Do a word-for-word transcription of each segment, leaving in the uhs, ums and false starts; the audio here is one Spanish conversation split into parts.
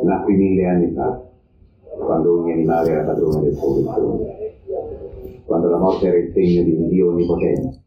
Nacque mille anni fa, quando ogni animale era padrone del suo destino, quando la morte era il segno di un Dio onnipotente.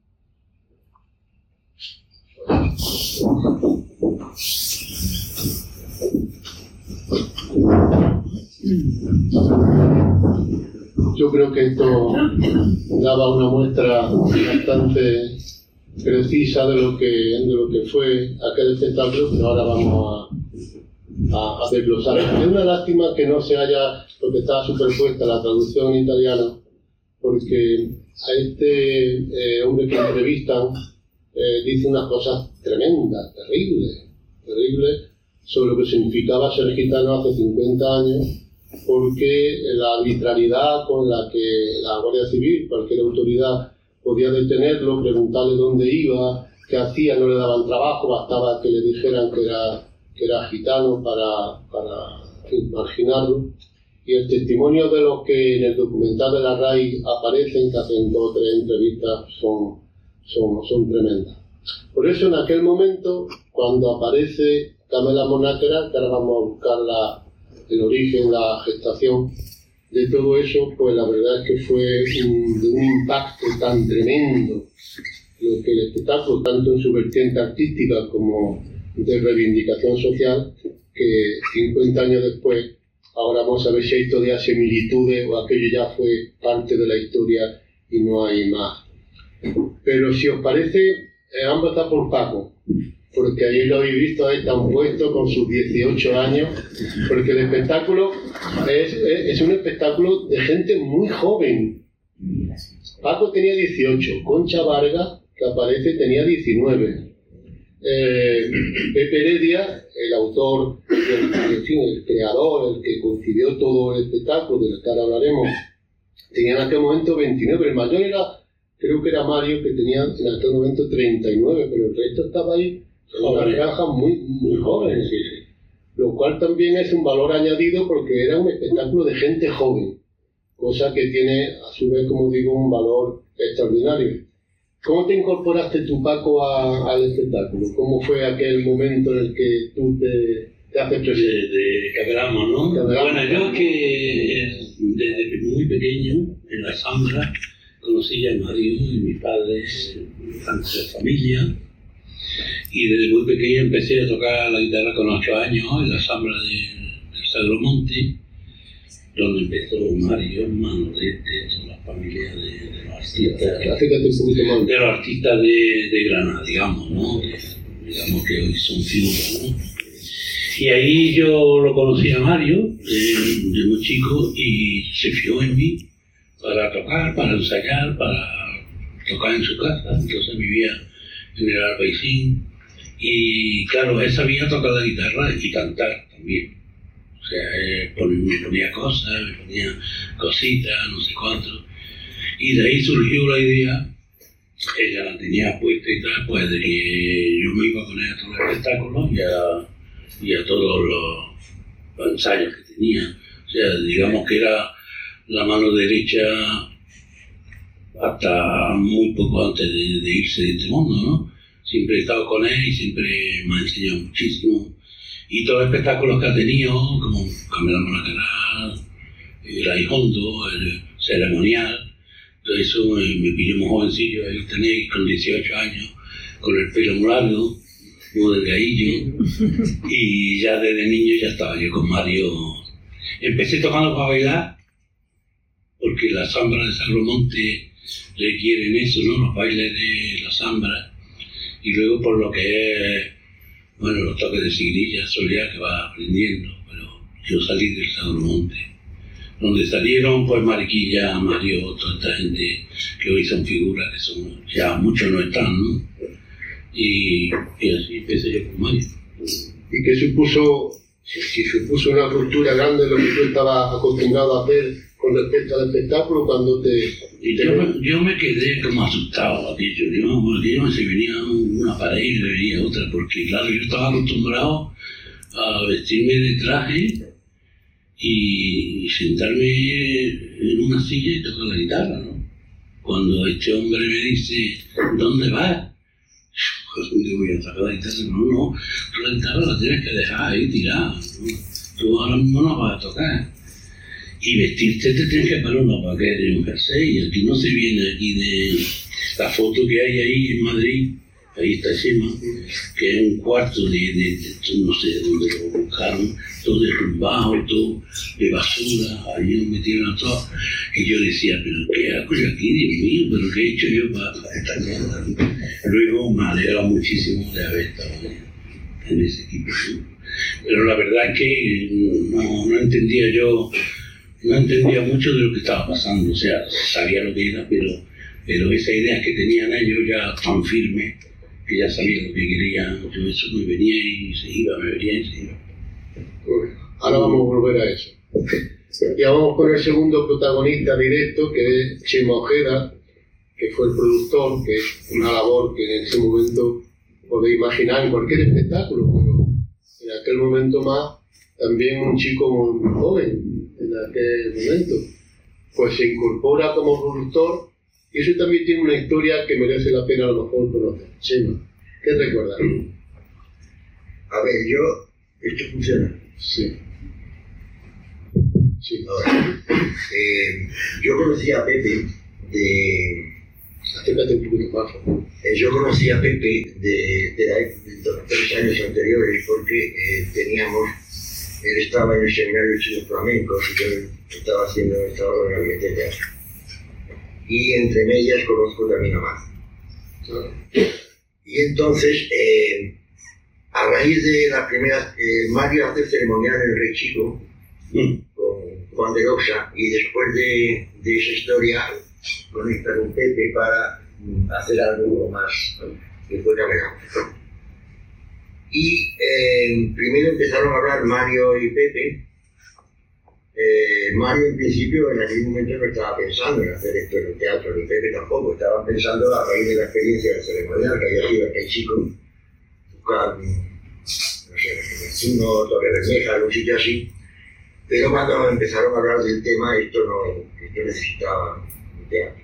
Yo creo que esto daba una muestra bastante precisa de lo que, de lo que fue aquel espectáculo, pero ahora vamos a, a, a desglosar. Es una lástima que no se haya, porque estaba superpuesta la traducción en italiano, porque a este eh, hombre que entrevistan eh, dice unas cosas tremendas, terribles, terribles, sobre lo que significaba ser gitano hace cincuenta años, porque la arbitrariedad con la que la Guardia Civil, cualquier autoridad, podía detenerlo, preguntarle dónde iba, qué hacía, no le daban trabajo, bastaba que le dijeran que era, que era gitano para, para en fin, marginarlo. Y el testimonio de los que en el documental de la R A I aparecen, que hacen dos o tres entrevistas, son, son, son tremendas. Por eso en aquel momento, cuando aparece Camela Monáquera, que ahora vamos a buscar la, el origen, la gestación de todo eso, pues la verdad es que fue un, de un impacto tan tremendo lo que el espectáculo, tanto en su vertiente artística como de reivindicación social, que cincuenta años después, ahora vamos a ver si hay todavía similitudes o aquello ya fue parte de la historia y no hay más. Pero si os parece, eh, vamos a empezar por Paco, porque ahí lo habéis visto, ahí tan puesto con sus dieciocho años, porque el espectáculo es, es, es un espectáculo de gente muy joven. Paco tenía dieciocho, Concha Vargas, que aparece, tenía diecinueve. Eh, Pepe Heredia, el autor, el, en fin, el creador, el que concibió todo el espectáculo, del que ahora hablaremos, tenía en aquel momento veintinueve. El mayor era, creo que era Mario, que tenía en aquel momento treinta y nueve, pero el resto estaba ahí en una granja muy, muy joven, sí, sí. Lo cual también es un valor añadido porque era un espectáculo de gente joven, cosa que tiene a su vez, como digo, un valor extraordinario. ¿Cómo te incorporaste tú, Paco, a, al espectáculo? ¿Cómo fue aquel momento en el que tú te, te haces presente? De, de que hablamos, ¿no? Que hablamos. Bueno, yo que desde muy pequeño, en la Zambra, conocí a Mario y mi padre, antes de familia, y desde muy pequeño empecé a tocar la guitarra con ocho años en la Zambra de, del Sagromonte, donde empezó Mario, Manolete, toda la familia de, de los artistas, de los artistas de, de Granada, digamos, ¿no? Que, digamos que hoy son figuras, ¿no? Y ahí yo lo conocí a Mario, de, de muy chico, y se fijó en mí para tocar, para ensayar, para tocar en su casa. Entonces vivía en el Albaicín, y claro, él sabía tocar la guitarra y cantar también. O sea, él me ponía cosas, me ponía cositas, no sé cuánto. Y de ahí surgió la idea, ella la tenía puesta y tal, pues de que yo me iba con ella a todos los espectáculos y a, y a todos los, los ensayos que tenía. O sea, digamos que era la mano derecha hasta muy poco antes de, de irse de este mundo, ¿no? Siempre he estado con él y siempre me ha enseñado muchísimo. Y todos los espectáculos que ha tenido, como Camela Monáquera, el Aijondo, el ceremonial, todo eso me, me pilló muy jovencillo, ahí tenéis con dieciocho años, con el pelo muy largo, muy delgadillo, y ya desde niño ya estaba yo con Mario. Empecé tocando para bailar, porque la Zambra de Sagromonte requieren eso, ¿no? Los bailes de la Zambra, y luego por lo que es, bueno, los toques de sigrilla, solía que va aprendiendo, pero yo salí del Sagromonte, donde salieron pues Mariquilla, Mario, toda esta gente que hoy son figuras, que son, ya muchos no están, ¿no? Y, y así empecé yo con Mario. ¿Y qué supuso, si, si supuso una ruptura grande en lo que tú estabas acostumbrado a hacer con respecto al espectáculo cuando te... Y te yo, me, yo me quedé como asustado, aquello, yo, porque yo se venía una pared y venía otra, porque claro, yo estaba acostumbrado a vestirme de traje y, y sentarme en una silla y tocar la guitarra, ¿no? Cuando este hombre me dice, ¿dónde vas? ¿Dónde voy a tocar la guitarra? No, no, la guitarra la tienes que dejar ahí tirada, ¿no? tú ahora mismo no vas a tocar. Y vestirte te tienes que poner una paquera y un jersey. Y aquí no se viene aquí de la foto que hay ahí en Madrid, ahí está encima, que es un cuarto de, de, de no sé de dónde lo buscaron, todo derrumbado, todo de basura, ahí nos metieron a todos. Y yo decía, pero ¿qué hago yo aquí, Dios mío? ¿Pero qué he hecho yo para, para esta mierda? Luego me alegra muchísimo de haber estado en ese equipo. Pero la verdad es que no, no entendía yo, no entendía mucho de lo que estaba pasando, o sea, sabía lo que era, pero, pero esas ideas que tenían ellos ya tan firmes, que ya sabía lo que querían, yo eso me venía y se iba, me venía y se iba. Bueno, ahora vamos a volver a eso. Ya vamos con el segundo protagonista directo, que es Chema Ojeda, que fue el productor, que es una labor que en ese momento podéis imaginar en cualquier espectáculo, pero en aquel momento más, también un chico muy joven, en aquel momento, pues se incorpora como productor, y eso también tiene una historia que merece la pena a lo mejor conocer. Chema, ¿qué recuerdas? A ver, yo, esto funciona. Sí. Sí. Ahora, eh, yo conocí a Pepe de... Acércate un poquito más. Eh, yo conocí a Pepe de, de, la, de los tres años anteriores porque eh, teníamos... Él estaba en el seminario de estudios flamencos y yo estaba haciendo, estaba en el gabinete de teatro. Y entre medias conozco también a Mario. Y entonces, eh, a raíz de la primera, eh, Mario hace el ceremonial en el Rey Chico, mm. con Juan de Loxa, y después de, de esa historia conecta con Pepe para mm, hacer algo más, ¿no? Que fue Camerán. Y eh, primero empezaron a hablar Mario y Pepe. Eh, Mario en principio en aquel momento no estaba pensando en hacer esto en el teatro, ni Pepe tampoco, estaban pensando a raíz de la experiencia del ceremonial que había sido aquel chico, buscar, no sé, uno, Torre Bermeja, algún sitio así, pero cuando empezaron a hablar del tema, esto no, esto necesitaba un teatro.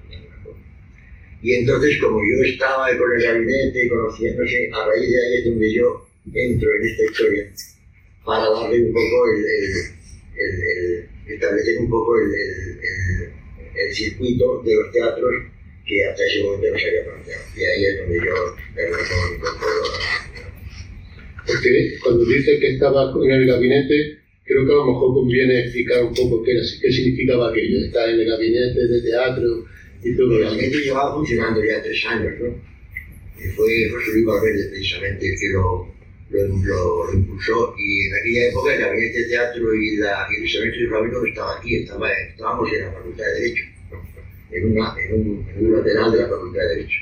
Y entonces, como yo estaba con el gabinete, conociéndose, a raíz de ahí es donde yo entro en esta historia para darle un poco el, el, el, el establecer un poco el, el, el, el circuito de los teatros que hasta ese momento no se había planteado. Y ahí es donde yo me reconozco con todo. Porque cuando dices que estaba en el gabinete, creo que a lo mejor conviene explicar un poco qué, era, qué significaba aquello, estar en el gabinete de teatro y todo eso. El eso. gabinete llevaba funcionando ya tres años, ¿no? Y fue José Luis Valverde precisamente el que lo, lo, lo, lo impulsó, y en aquella época el gabinete de teatro y, la, y el semestre de flamenco no estaba aquí, estaba, estábamos en la Facultad de Derecho, en, una, en, un, en un lateral de la Facultad de Derecho.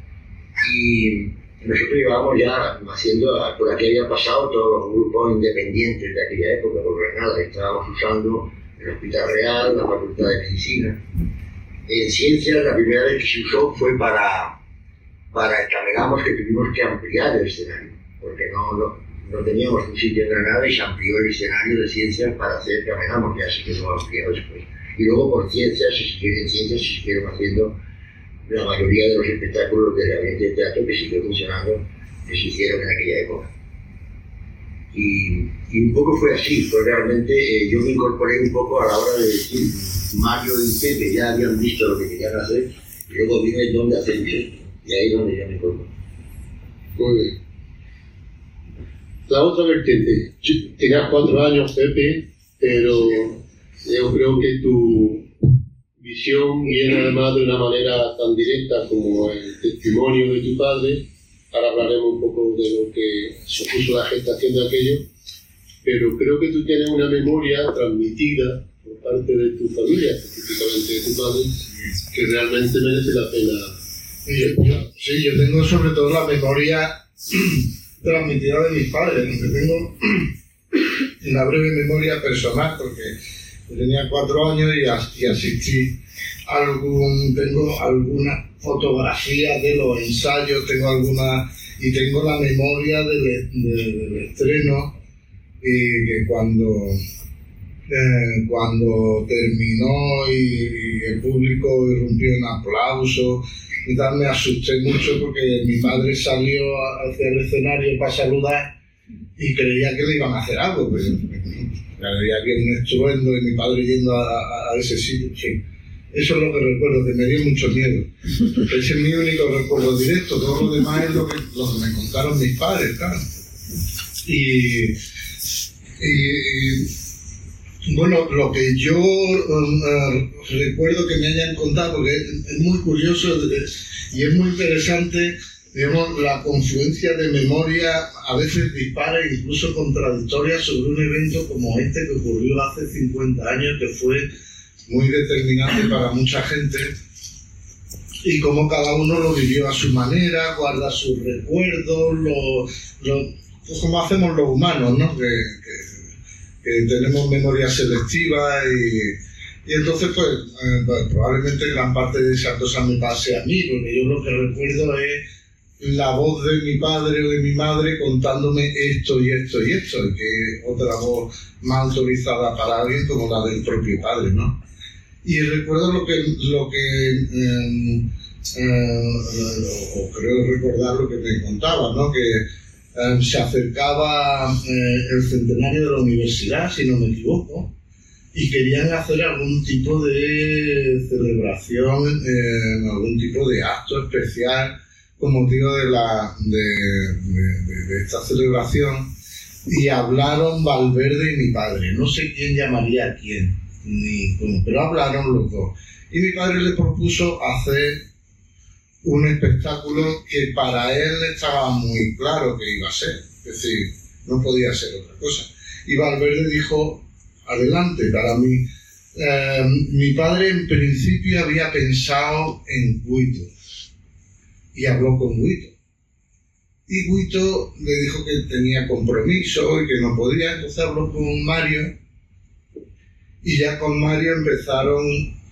Y nosotros llevábamos ya haciendo, por aquí había pasado todos los grupos independientes de aquella época, por Granada, estábamos usando el Hospital Real, la Facultad de Medicina. En ciencias la primera vez que se usó fue para, para Cameramos, que tuvimos que ampliar el escenario, porque no, no, no teníamos un sitio en Granada y se amplió el escenario de ciencias para hacer Cameramos, ya se quedó ampliado después. Y luego por ciencias, en ciencias se siguieron haciendo la mayoría de los espectáculos del gabinete de teatro que siguió funcionando, que se hicieron en aquella época. Y, y un poco fue así, fue realmente, eh, yo me incorporé un poco a la hora de decir, Mario y Pepe ya habían visto lo que querían hacer, y luego dime dónde hacemos esto, y ahí es donde ya me incorporé. Muy bien. La otra vertiente, tenías cuatro años, Pepe, pero yo creo que tu visión viene además de una manera tan directa como el testimonio de tu padre. Ahora hablaremos un poco de lo que supuso la gestación de aquello, pero creo que tú tienes una memoria transmitida por parte de tu familia, específicamente de tu padre, que realmente merece la pena. Yo, yo, sí, yo tengo sobre todo la memoria transmitida de mis padres, aunque tengo una breve memoria personal, porque yo tenía cuatro años y, y asistí a algún, tengo algunas fotografías de los ensayos, tengo alguna, y tengo la memoria del, de, del estreno, y que cuando eh, cuando terminó y, y el público irrumpió en aplausos y tal, me asusté mucho porque mi madre salió hacia el escenario para saludar y creía que le iban a hacer algo, pero creía que un estruendo y mi padre yendo a, a, a ese sitio, en fin. Eso es lo que recuerdo, que me dio mucho miedo. Ese es mi único recuerdo directo, todo lo demás es lo que, lo que me contaron mis padres, claro. Y, y, y bueno, lo que yo uh, recuerdo que me hayan contado, porque es, es muy curioso y es muy interesante, digamos, la confluencia de memoria a veces dispara, incluso contradictoria, sobre un evento como este que ocurrió hace cincuenta años, que fue muy determinante para mucha gente, y cómo cada uno lo vivió a su manera, guarda sus recuerdos, lo, lo, pues como hacemos los humanos, ¿no? Que, que, que tenemos memoria selectiva y, y entonces pues, eh, pues probablemente gran parte de esa cosa me pase a mí, porque yo lo que recuerdo es la voz de mi padre o de mi madre contándome esto y esto y esto, y que otra voz más autorizada para alguien como la del propio padre, ¿no? Y recuerdo lo que, lo que eh, eh, o creo recordar lo que me contaba, ¿no? Que eh, se acercaba eh, el centenario de la universidad, si no me equivoco, y querían hacer algún tipo de celebración, eh, algún tipo de acto especial con motivo de, la, de, de, de, de esta celebración, y hablaron Valverde y mi padre. No sé quién llamaría a quién, ni cómo, pero hablaron los dos. Y mi padre le propuso hacer un espectáculo que para él estaba muy claro que iba a ser, es decir, no podía ser otra cosa. Y Valverde dijo, adelante, para mí. Eh, mi padre en principio había pensado en Guito, y habló con Guito. Y Guito le dijo que tenía compromiso y que no podía, entonces habló con Mario, y ya con Mario empezaron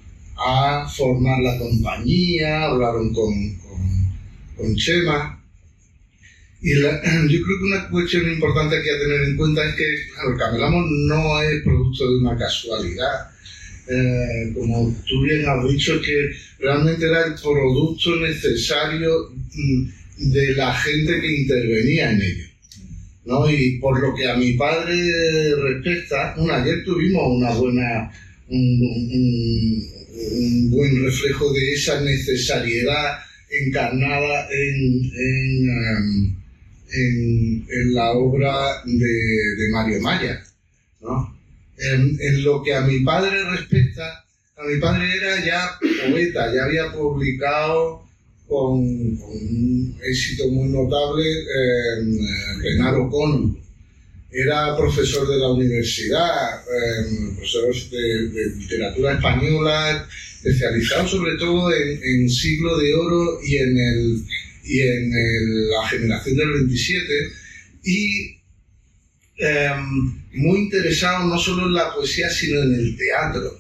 a formar la compañía, hablaron con, con, con Chema. Y la, yo creo que una cuestión importante que hay que tener en cuenta es que el Camelamos no es producto de una casualidad. Eh, como tú bien has dicho, es que realmente era el producto necesario de la gente que intervenía en ello, ¿no? Y por lo que a mi padre respecta, bueno, ayer tuvimos una buena, un, un, un buen reflejo de esa necesariedad encarnada en, en, um, en, en la obra de, de Mario Maya, ¿no? En, en lo que a mi padre respecta, a mi padre era ya poeta, ya había publicado con, con un éxito muy notable eh, Genaro Cono. Era profesor de la universidad, eh, profesor de, de literatura española, especializado sobre todo en, en Siglo de Oro y en, el, y en el, la generación del veintisiete, y eh, muy interesado no solo en la poesía sino en el teatro.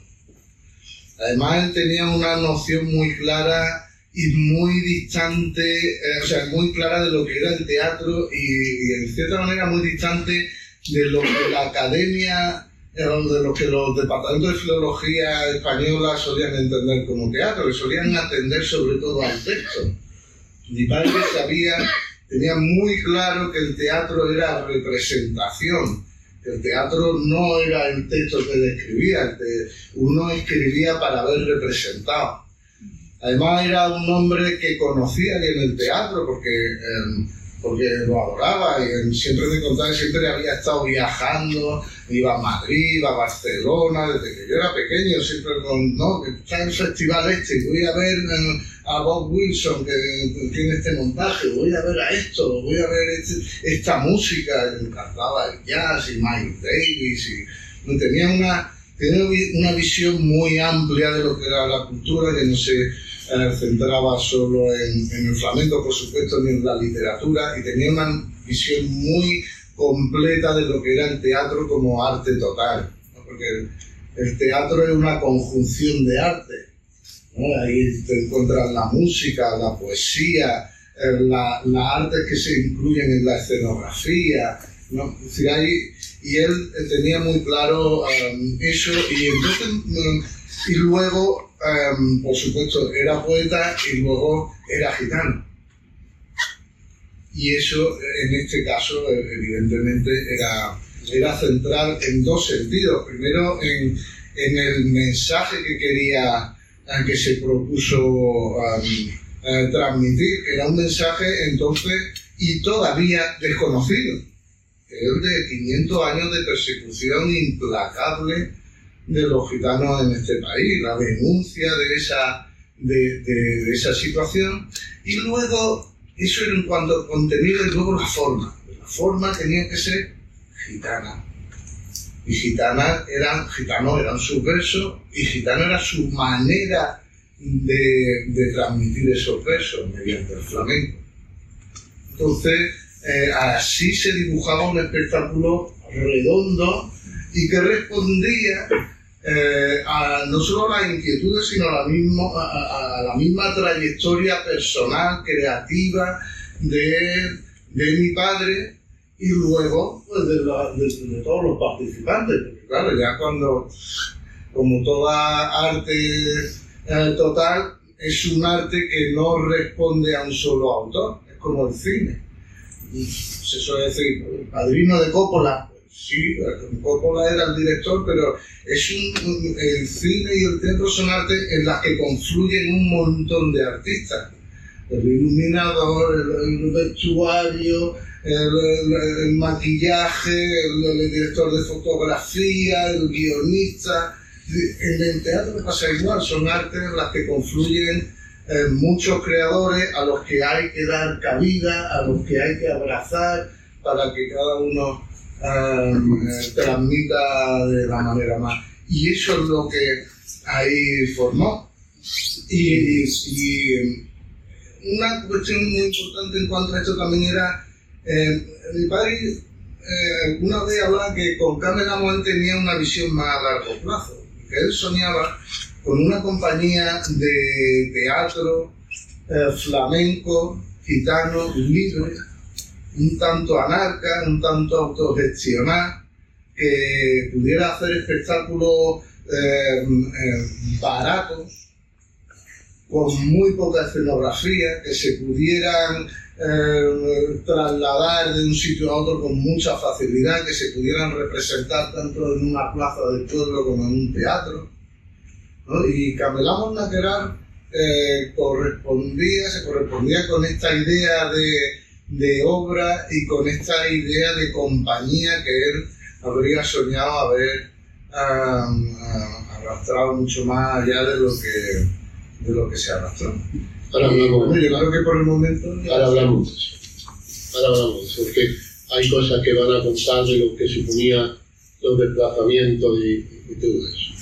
Además él tenía una noción muy clara y muy distante, eh, o sea, muy clara de lo que era el teatro y, y en cierta manera muy distante de lo que la academia, eh, de lo que los departamentos de filología española solían entender como teatro, que solían atender sobre todo al texto. Mi padre sabía, tenía muy claro que el teatro era representación, que el teatro no era el texto que describía, el te, uno escribía para ver representado. Además era un hombre que conocía bien el teatro porque, eh, porque lo adoraba y él siempre me contaba que siempre había estado viajando, iba a Madrid, iba a Barcelona, desde que yo era pequeño, siempre con, no, que está el festival este, voy a ver eh, a Bob Wilson que tiene este montaje, voy a ver a esto, voy a ver este, esta música, me encantaba el jazz y Miles Davis, y tenía una, tenía una visión muy amplia de lo que era la cultura, que no se eh, centraba solo en, en el flamenco, por supuesto, ni en la literatura, y tenía una visión muy completa de lo que era el teatro como arte total, ¿no? Porque el, el teatro es una conjunción de arte, ¿no? Ahí te encuentras la música, la poesía, las la artes que se incluyen en la escenografía, ¿no? Es decir, ahí, y él tenía muy claro um, eso, y entonces um, y luego um, por supuesto era poeta y luego era gitano. y eso en este caso evidentemente era, era central en dos sentidos. Primero en, en el mensaje que quería, que se propuso um, uh, transmitir, que era un mensaje entonces y todavía desconocido, que es el de quinientos años de persecución implacable de los gitanos en este país, la denuncia de esa, de, de, de esa situación. Y luego, eso era en cuanto al contenido, y luego la forma. La forma tenía que ser gitana. Y gitanas eran, gitanos eran sus versos, y gitano era su manera de, de transmitir esos versos mediante el flamenco. Entonces, eh, así se dibujaba un espectáculo redondo y que respondía eh, a, no solo a las inquietudes, sino a la, mismo, a, a la misma trayectoria personal, creativa de, de mi padre, y luego pues, de, la, de, de todos los participantes. Porque claro, ya cuando, como toda arte eh, total, es un arte que no responde a un solo autor, es como el cine. Se suele decir, el padrino de Coppola, sí, Coppola era el director, pero es un, el cine y el teatro son artes en las que confluyen un montón de artistas. El iluminador, el, el vestuario, el, el, el maquillaje, el, el director de fotografía, el guionista. En el teatro pasa igual, son artes en las que confluyen eh, muchos creadores a los que hay que dar cabida, a los que hay que abrazar para que cada uno eh, transmita de la manera más. Y eso es lo que ahí formó. Y, y una cuestión muy importante en cuanto a esto también era, eh, mi padre eh, una vez hablaba que con Cameraman tenía una visión más a largo plazo. Él soñaba con una compañía de teatro eh, flamenco, gitano, libre, un tanto anarca, un tanto autogestional, que pudiera hacer espectáculos eh, eh, baratos, con muy poca escenografía, que se pudieran eh, trasladar de un sitio a otro con mucha facilidad, que se pudieran representar tanto en una plaza del pueblo como en un teatro, ¿no? Y Camelamos Naquerar eh, correspondía, se correspondía con esta idea de, de obra y con esta idea de compañía que él habría soñado haber um, uh, arrastrado mucho más allá de lo que de lo que se arrastró. Ahora hablamos, bueno, yo creo que por el momento... Ahora hablamos de eso. Ahora hablamos de eso, porque hay cosas que van a contar de lo que suponía los desplazamientos y, y todo eso.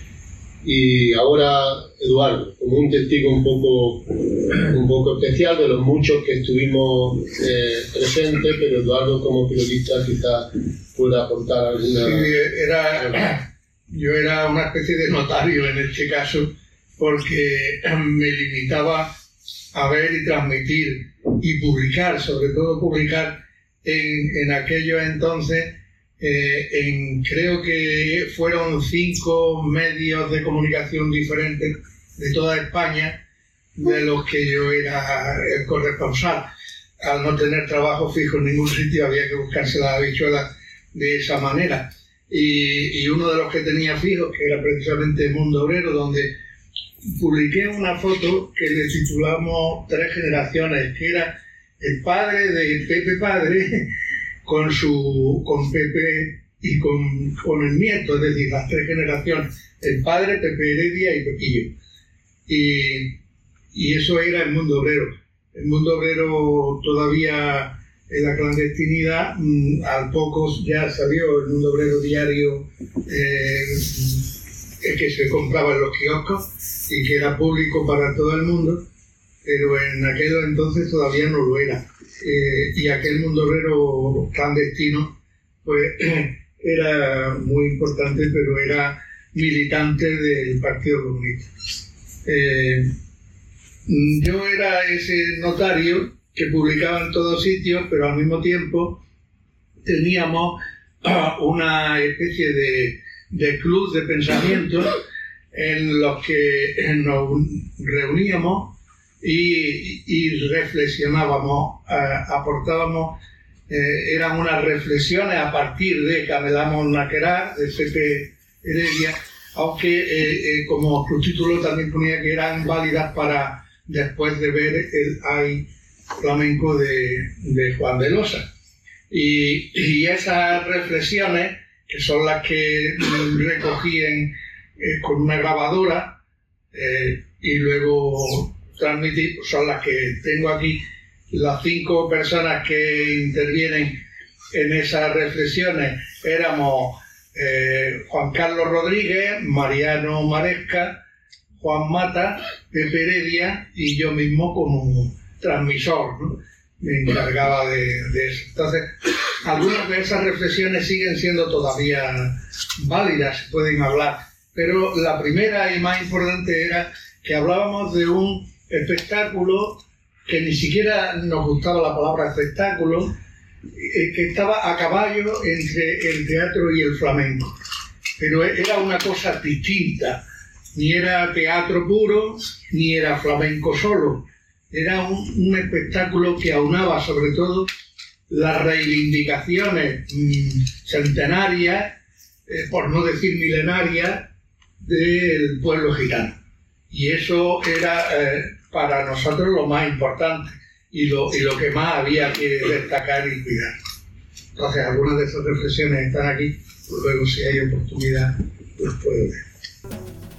Y ahora, Eduardo, como un testigo un poco, un poco especial de los muchos que estuvimos eh, presentes, pero Eduardo como periodista quizás pueda aportar alguna... Sí, era, yo era una especie de notario en este caso, porque me limitaba a ver y transmitir y publicar, sobre todo publicar en, en aquellos entonces, eh, en, creo que fueron cinco medios de comunicación diferentes de toda España, de los que yo era el corresponsal. Al no tener trabajo fijo en ningún sitio, había que buscarse las habichuelas de esa manera. Y, y uno de los que tenía fijos, que era precisamente El Mundo Obrero, donde publiqué una foto que le titulamos Tres Generaciones, que era el padre de Pepe Padre con su con Pepe y con, con el nieto, es decir, las tres generaciones, el padre, Pepe Heredia y Pepillo. Y, y eso era El Mundo Obrero. El Mundo Obrero todavía en la clandestinidad, mmm, al poco ya salió El Mundo Obrero diario, eh, que se compraba en los kioscos y que era público para todo el mundo, pero en aquel entonces todavía no lo era. Eh, y aquel Mundo Obrero clandestino pues era muy importante, pero era militante del Partido Comunista. Eh, yo era ese notario que publicaba en todos sitios, pero al mismo tiempo teníamos una especie de, de club de pensamiento en los que nos reuníamos y, y reflexionábamos, eh, aportábamos, eh, eran unas reflexiones a partir de Camelamos Naquerar, de Pepe Heredia, aunque eh, eh, como subtítulo también ponía que eran válidas para después de ver el Ay flamenco de, de Juan de Losa. Y, y esas reflexiones, que son las que recogí en, eh, con una grabadora eh, y luego transmití, pues son las que tengo aquí. Las cinco personas que intervienen en esas reflexiones éramos eh, Juan Carlos Rodríguez, Mariano Maresca, Juan Mata, Pepe Heredia y yo mismo como transmisor, ¿no? Me encargaba de, de eso. Entonces, algunas de esas reflexiones siguen siendo todavía válidas, se pueden hablar, pero la primera y más importante era que hablábamos de un espectáculo que ni siquiera nos gustaba la palabra espectáculo, eh, que estaba a caballo entre el teatro y el flamenco, pero era una cosa distinta, ni era teatro puro, ni era flamenco solo. Era un, un espectáculo que aunaba sobre todo las reivindicaciones mmm, centenarias, eh, por no decir milenarias, del pueblo gitano. Y eso era eh, para nosotros lo más importante y lo, y lo que más había que destacar y cuidar. Entonces, algunas de esas reflexiones están aquí, luego si hay oportunidad, las puedo ver.